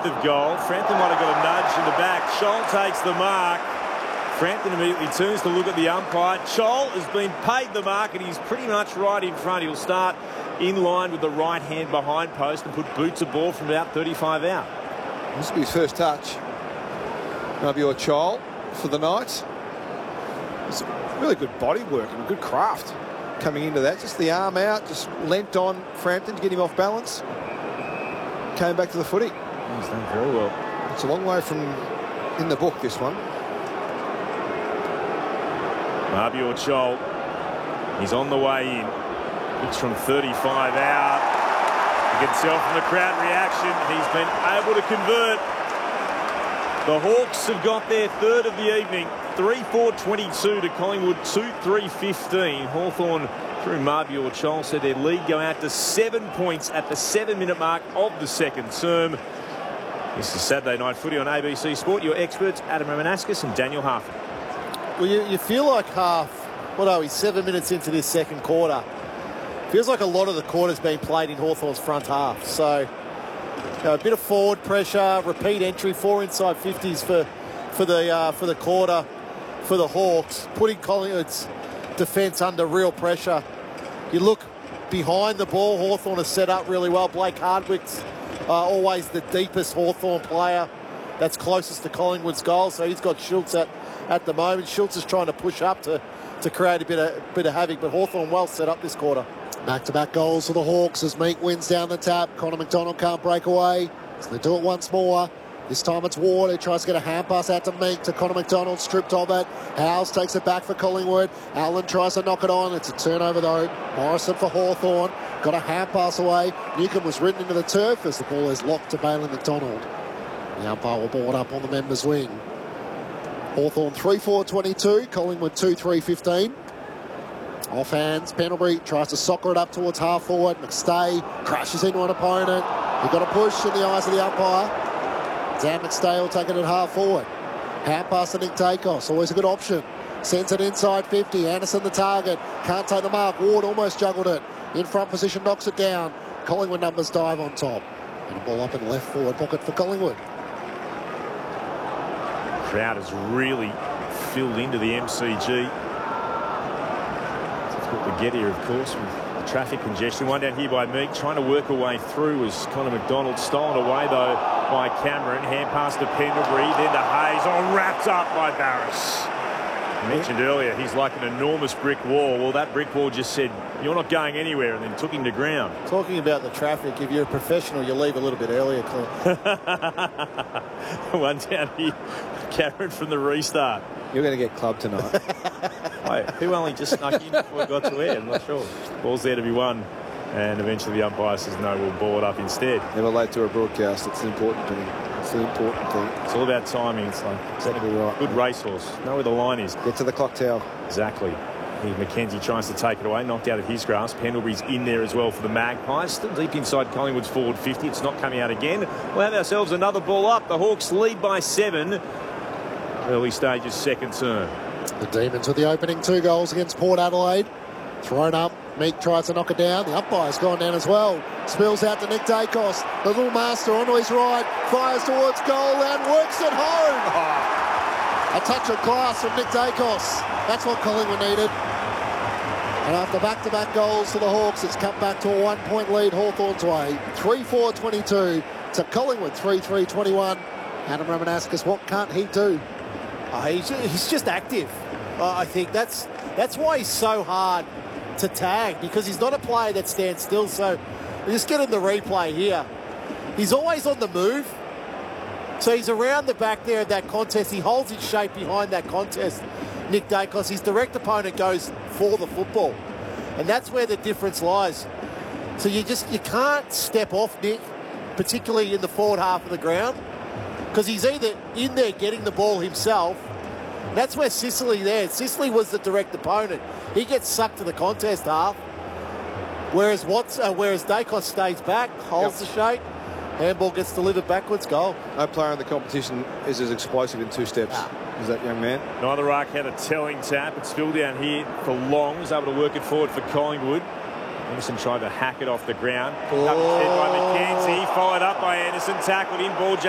of goal. Frampton might have got a nudge in the back. Scholl takes the mark. Frampton immediately turns to look at the umpire. Scholl has been paid the mark and he's pretty much right in front. He'll start in line with the right hand behind post and put boot to ball from about 35 out. This will be his first touch. Mabior Scholl for the night. It's really good body work and good craft coming into that. Just the arm out, just leant on Frampton to get him off balance. Came back to the footy. He's done very well. It's a long way from in the book, this one. Mabior Scholl, he's on the way in. It's from 35 out. You can tell from the crowd reaction, he's been able to convert. The Hawks have got their third of the evening. 3-4-22 to Collingwood 2-3-15. Hawthorn through Mabior Scholl said their lead go out to 7 points at the 7-minute mark of the second term. This is Saturday Night Footy on ABC Sport. Your experts, Adam Romanascus and Daniel Harford. Well, you feel like 7 minutes into this second quarter. Feels like a lot of the quarter's been played in Hawthorn's front half. So, a bit of forward pressure, repeat entry, 4 inside 50s for the quarter for the Hawks, putting Collingwood's defence under real pressure. You look behind the ball, Hawthorn has set up really well. Blake Hardwick's always the deepest Hawthorn player that's closest to Collingwood's goal, so he's got Schultz at the moment. Schultz is trying to push up to create a bit of havoc, but Hawthorn well set up this quarter. Back-to-back goals for the Hawks as Meek wins down the tap. Connor McDonald can't break away, so they do it once more. This time it's Ward who tries to get a hand pass out to Meek, to Connor McDonald, stripped of it. Howes takes it back for Collingwood. Allen tries to knock it on. It's a turnover though. Morrison for Hawthorn. Got a hand pass away. Newcombe was ridden into the turf as the ball is locked to Bailey McDonald. The umpire will board up on the members' wing. Hawthorn 3-4-22. Collingwood 2-3-15. Off hands, Pendlebury tries to soccer it up towards half forward. McStay crashes into an opponent. You've got a push in the eyes of the umpire. Dan McStay will take it at half forward. Hand pass to Nick Dacos, always a good option. Sends it inside 50. Anderson the target. Can't take the mark. Ward almost juggled it. In front position, knocks it down. Collingwood numbers dive on top. And a ball up in left forward pocket for Collingwood. Crowd has really filled into the MCG. To get here, of course, with the traffic congestion. One down here by Meek, trying to work her way through as Connor McDonald stolen away, though, by Cameron. Hand pass to Pendlebury, then to Hayes. Oh, wrapped up by Barras. I mentioned earlier, he's like an enormous brick wall. Well, that brick wall just said, you're not going anywhere, and then took him to ground. Talking about the traffic, if you're a professional, you leave a little bit earlier, Clint. One down here, Cameron from the restart. You're going to get clubbed tonight. Wait, who only just snuck in before it got to air? I'm not sure. Ball's there to be won, and eventually the umpire says no, we'll ball it up instead. Never late to a broadcast. It's the important thing. It's the important thing. It's all about timing. It's like Exactly right. good racehorse. Know where the line is. Get to the clock tower. Exactly. Here McKenzie tries to take it away, knocked out of his grasp. Pendlebury's in there as well for the Magpies. Still deep inside Collingwood's forward 50. It's not coming out again. We'll have ourselves another ball up. The Hawks lead by 7. Early stages, second term. The Demons with the opening 2 goals against Port Adelaide. Thrown up. Meek tries to knock it down. The umpire's gone down as well. Spills out to Nick Dacos. The little master onto his right. Fires towards goal and works it home. A touch of class from Nick Dacos. That's what Collingwood needed. And after back-to-back goals for the Hawks, it's cut back to a 1-point lead Hawthorn's way. 3-4-22 to Collingwood 3-3-21. Adam Romanascus, what can't he do? He's just active. I think that's why he's so hard to tag, because he's not a player that stands still. So just get in the replay here. He's always on the move. So he's around the back there of that contest. He holds his shape behind that contest, Nick Dacos. His direct opponent goes for the football. And that's where the difference lies. So you can't step off Nick, particularly in the forward half of the ground, because he's either in there getting the ball himself. That's where Sicily there. Sicily was the direct opponent. He gets sucked to the contest half, whereas Dacos stays back, holds the shape, handball gets delivered backwards, goal. No player in the competition is as explosive in 2 steps as that young man. Neither arc had a telling tap. It's still down here for Long. Was able to work it forward for Collingwood. Anderson tried to hack it off the ground. Picked up his head by McKenzie. Followed up by Anderson. Tackled in. Ball